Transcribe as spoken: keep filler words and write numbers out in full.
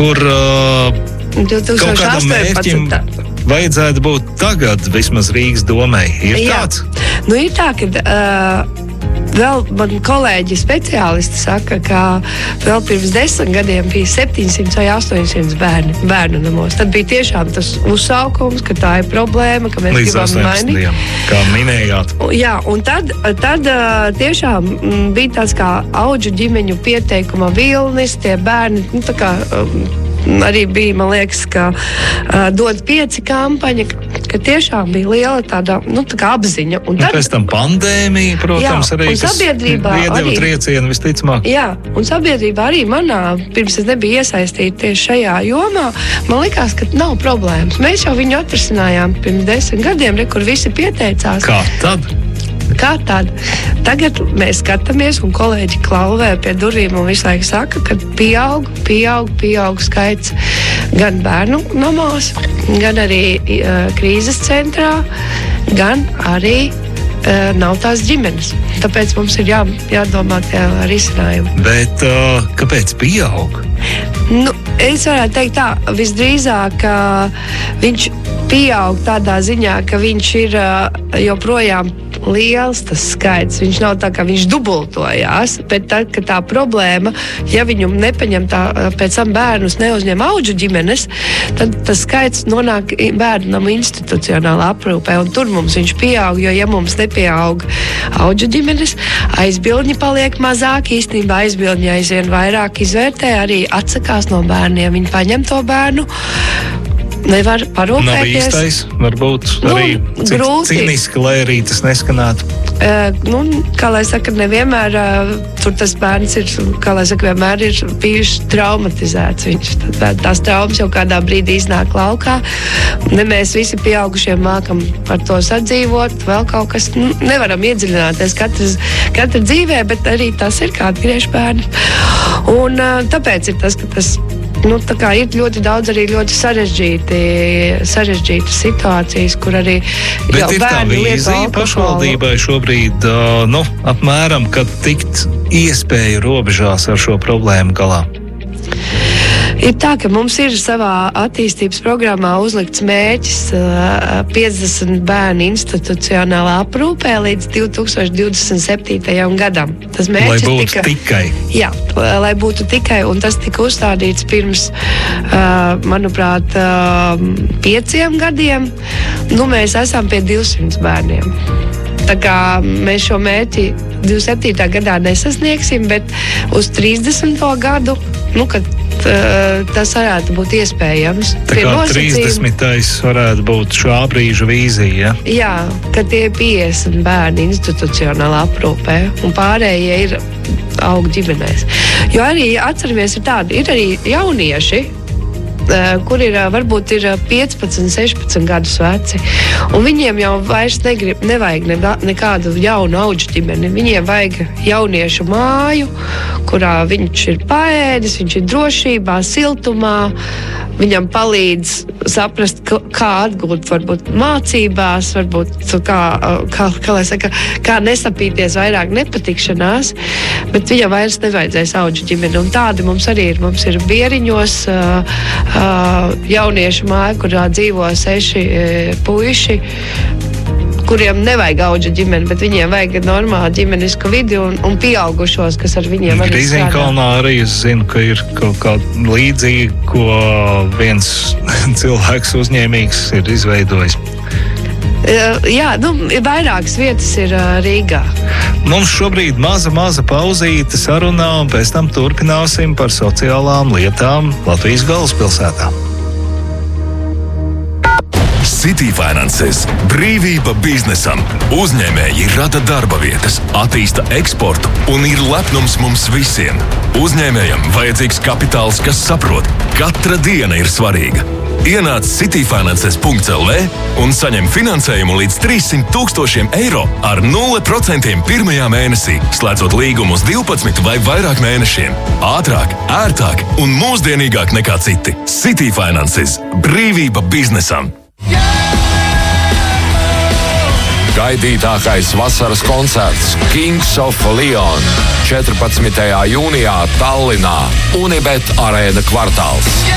kur uh, kaut kādam mērķim vajadzētu būt tagad vismaz Rīgas domai. Ir Jā. tāds? Nu, ir tā, ka uh, vēl man kolēģi speciālisti saka, ka vēl pirms desmit gadiem bija septiņsimt vai astoņsimt bērni bērnu namos. Tad bija tiešām tas uzsaukums, ka tā ir problēma, ka mēs Līdz gribam mainīt. Kā minējāt. Jā, un tad, tad tiešām bija tāds kā audžu ģimeņu pieteikuma vilnis, tie bērni, nu tā kā arī bija, man liekas, ka uh, dod pieci kampaņa, ka tiešām bija liela tāda, nu, tā kā apziņa. Un, un tad, pēc tam pandēmija, protams, jā, arī, kas iedeva triecienu visticamāk. Jā, un sabiedrība arī manā, pirms es nebiju iesaistīta tieši šajā jomā, man likās, ka nav problēmas. Mēs jau viņu atrisinājām pirms desmit gadiem, re, kur visi pieteicās. Kā tad? Kā tad? Tagad mēs skatāmies, un kolēģi klauvē pie durvīm un visu laiku saka, ka pieaug, pieaug, pieaug skaits gan bērnu namās, gan arī uh, krīzes centrā, gan arī uh, nav tās ģimenes. Tāpēc mums ir jā, jādomā tie risinājumi. Bet uh, kāpēc pieaug? Nu, es varētu teikt tā, visdrīzāk, ka viņš pieaug tādā ziņā, ka viņš ir uh, joprojām liels tas skaits. Viņš nav tā, ka viņš dubultojās, bet tad, kad tā problēma, ja viņu nepaņem tā, pēc tam bērnus neuzņem audžu ģimenes, tad tas skaits nonāk bērnam institucionālā aprūpē, un tur mums viņš pieaug, jo ja mums nepieaug audžu ģimenes, aizbildņi paliek mazāk, īstenībā aizbildņi aizvien vairāk izvērtē, arī atsakās no bērniem, viņi paņem to bērnu, nevar parūpēties. Nav īstais, varbūt nu, arī cīniski, lai arī tas neskanētu. Uh, nu, kā lai saka, nevienmēr uh, tur tas bērns ir, kā lai saka, vienmēr ir bijuši traumatizēts. Viņš, tad, tās traumas jau kādā brīdī iznāk laukā. Ne mēs visi pieaugušie mākam par to sadzīvot, vēl kaut kas, nu, nevaram iedziļināties katras, katra dzīvē, bet arī tas ir kādi griež bērni. Un uh, tāpēc ir tas, ka tas Nu, tā kā ir ļoti daudz arī ļoti sarežģīti, sarežģītas situācijas, kur arī Bet jau ir tā bērni lieto vīzija alkoholu. pašvaldībai šobrīd, uh, nu, apmēram, kad tikt iespēju robežās ar šo problēmu galā? Ir tā, ka mums ir savā attīstības programmā uzlikts mērķis uh, piecdesmit bērnu institucionālā aprūpē līdz divi tūkstoši divdesmit septītajam gadam. Tas mērķis lai būtu tika, tikai. Jā, lai būtu tikai, un tas tika uzstādīts pirms, uh, manuprāt, uh, pieciem gadiem. Nu, mēs esam pie divsimt bērniem. Tā kā mēs šo mērķi divdesmit septītajā gadā nesasniegsim, bet uz trīsdesmito gadu, nu, kad uh, tas varētu būt iespējams. Tā kā trīsdesmitais varētu būt šā brīža vīzija, ja? Jā, ka tie ir piecdesmit bērni institucionālā aprūpē, un pārējie ir aug ģimenēs. Jo arī, atceramies, ir tādi, ir arī jaunieši, kur ir, varbūt ir piecpadsmit, sešpadsmit gadus veci. Un viņiem jau vairs negrib, nevajag ne, nekādu jaunu audžu ģimeni. Viņiem vajag jauniešu māju, kurā viņš ir paēdis, viņš ir drošībā, siltumā. Viņam palīdz saprast, kā atgūt varbūt mācībās, varbūt kā, kā, kā, lai saka, kā nesapīties vairāk nepatikšanās, bet viņam vairs nevajadzēs audžu ģimeni. Un tādi mums arī ir. Mums ir Bieriņos uh, uh, jauniešu māja, kurā dzīvo seši uh, puiši, kuriem nevajag audžu ģimeni, bet viņiem vajag normālu ģimenisku vidi un, un pieaugušos, kas ar viņiem arī strādā. Grīziņkalnā arī es zinu, ka ir kaut kāda līdzīga, ko viens cilvēks uzņēmīgs ir izveidojis. Jā, nu, vairākas vietas ir Rīgā. Mums šobrīd maza, maza pauzīte sarunā, un pēc tam turpināsim par sociālām lietām Latvijas galvaspilsētā. City Finances – brīvība biznesam. Uzņēmēji rada darba vietas, attīsta eksportu un ir lepnums mums visiem. Uzņēmējam vajadzīgs kapitāls, kas saprot, katra diena ir svarīga. Ienāc city finances punkts l v un saņem finansējumu līdz trīssimt tūkstošiem eiro ar nulle procentiem pirmajā mēnesī, slēdzot līgumu uz divpadsmit vai vairāk mēnešiem. Ātrāk, ērtāk un mūsdienīgāk nekā citi. City Finances – brīvība biznesam. Gaidītākais vasaras koncerts Kings of Leon četrpadsmitajā jūnijā Tallinā, Unibet Arēna kvartāls.